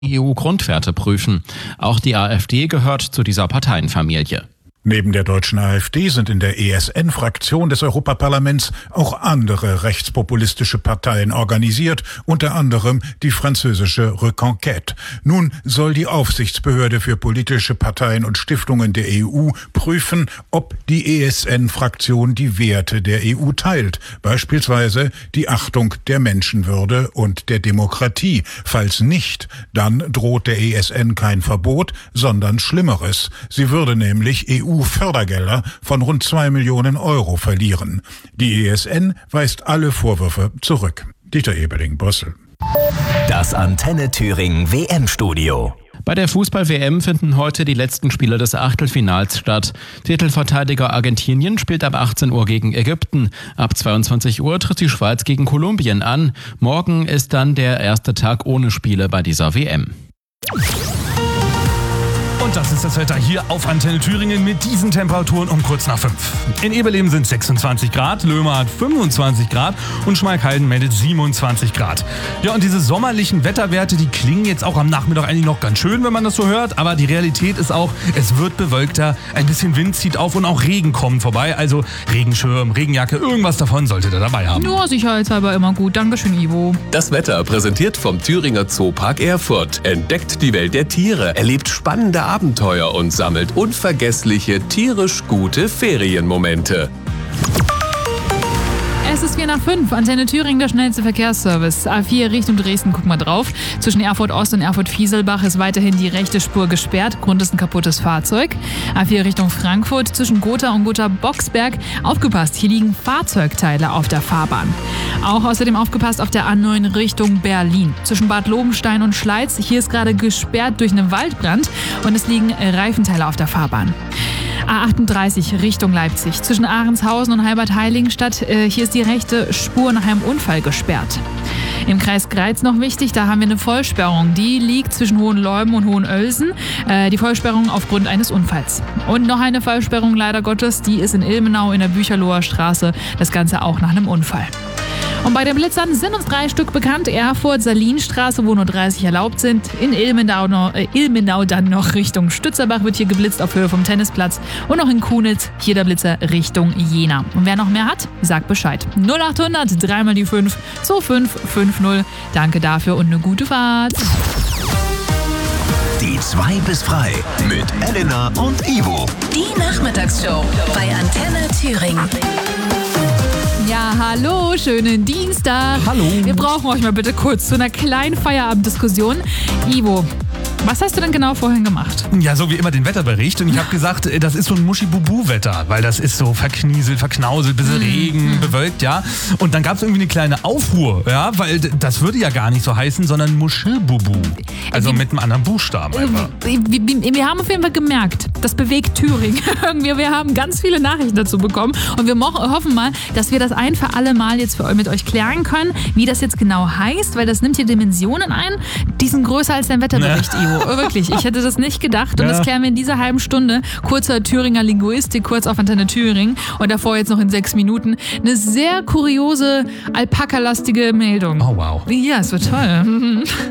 EU-Grundwerte prüfen. Auch die AfD gehört zu dieser Parteienfamilie. Neben der deutschen AfD sind in der ESN-Fraktion des Europaparlaments auch andere rechtspopulistische Parteien organisiert, unter anderem die französische Reconquête. Nun soll die Aufsichtsbehörde für politische Parteien und Stiftungen der EU prüfen, ob die ESN-Fraktion die Werte der EU teilt, beispielsweise die Achtung der Menschenwürde und der Demokratie. Falls nicht, dann droht der ESN kein Verbot, sondern Schlimmeres. Sie würde nämlich EU-Fördergelder von rund 2 Millionen Euro verlieren. Die ESN weist alle Vorwürfe zurück. Dieter Ebeling, Brüssel. Das Antenne Thüringen WM-Studio. Bei der Fußball-WM finden heute die letzten Spiele des Achtelfinals statt. Titelverteidiger Argentinien spielt ab 18 Uhr gegen Ägypten. Ab 22 Uhr tritt die Schweiz gegen Kolumbien an. Morgen ist dann der erste Tag ohne Spiele bei dieser WM. Und das ist das Wetter hier auf Antenne Thüringen mit diesen Temperaturen um kurz nach 5. In Eberleben sind 26 Grad, Löhmer hat 25 Grad und Schmalkalden meldet 27 Grad. Ja, und diese sommerlichen Wetterwerte, die klingen jetzt auch am Nachmittag eigentlich noch ganz schön, wenn man das so hört. Aber die Realität ist auch, es wird bewölkter, ein bisschen Wind zieht auf und auch Regen kommt vorbei. Also Regenschirm, Regenjacke, irgendwas davon solltet ihr dabei haben. Nur sicherheitshalber immer gut. Dankeschön, Ivo. Das Wetter präsentiert vom Thüringer Zoopark Erfurt. Entdeckt die Welt der Tiere, erlebt spannende Abenteuer und sammelt unvergessliche, tierisch gute Ferienmomente. Es ist 4:05. Antenne Thüringen, der schnellste Verkehrsservice. A4 Richtung Dresden, guck mal drauf. Zwischen Erfurt Ost und Erfurt Fieselbach ist weiterhin die rechte Spur gesperrt. Grund ist ein kaputtes Fahrzeug. A4 Richtung Frankfurt zwischen Gotha und Gotha-Boxberg. Aufgepasst, hier liegen Fahrzeugteile auf der Fahrbahn. Auch außerdem aufgepasst auf der A9 Richtung Berlin. Zwischen Bad Lobenstein und Schleiz. Hier ist gerade gesperrt durch einen Waldbrand und es liegen Reifenteile auf der Fahrbahn. A38 Richtung Leipzig. Zwischen Ahrenshausen und Halbert-Heiligenstadt. Hier ist die rechte Spur nach einem Unfall gesperrt. Im Kreis Greiz noch wichtig, da haben wir eine Vollsperrung. Die liegt zwischen Hohenleuben und Hohenölsen. Die Vollsperrung aufgrund eines Unfalls. Und noch eine Vollsperrung leider Gottes, die ist in Ilmenau in der Bücherloher Straße. Das Ganze auch nach einem Unfall. Und bei den Blitzern sind uns 3 Stück bekannt. Erfurt, Salinstraße, wo nur 30 erlaubt sind. In Ilmenau dann noch Richtung Stützerbach wird hier geblitzt auf Höhe vom Tennisplatz. Und noch in Kunitz, hier der Blitzer Richtung Jena. Und wer noch mehr hat, sagt Bescheid. 0800 3 mal die 5 2550. Danke dafür und eine gute Fahrt. Die 2 bis frei mit Elena und Ivo. Die Nachmittagsshow bei Antenne Thüringen. Ja, hallo, schönen Dienstag. Hallo. Wir brauchen euch mal bitte kurz zu einer kleinen Feierabenddiskussion. Ivo, was hast du denn genau vorhin gemacht? Ja, so wie immer den Wetterbericht. Und ich habe gesagt, das ist so ein Muschi-Bubu-Wetter, weil das ist so verknieselt, verknauselt, bisschen Regen, bewölkt, ja. Und dann gab es irgendwie eine kleine Aufruhr, ja, weil das würde ja gar nicht so heißen, sondern Muschelbubu. Also mit einem anderen Buchstaben einfach. Wir haben auf jeden Fall gemerkt, das bewegt Thüringen. Wir haben ganz viele Nachrichten dazu bekommen und wir hoffen mal, dass wir das ein für alle Mal jetzt mit euch klären können, wie das jetzt genau heißt, weil das nimmt hier Dimensionen ein, die sind größer als dein Wetterbericht, Ivo. Wirklich, ich hätte das nicht gedacht und das klären wir in dieser halben Stunde. Kurzer Thüringer Linguistik, kurz auf Antenne Thüringen und davor jetzt noch in 6 Minuten eine sehr kuriose, alpaka-lastige Meldung. Oh wow. Ja, es wird toll.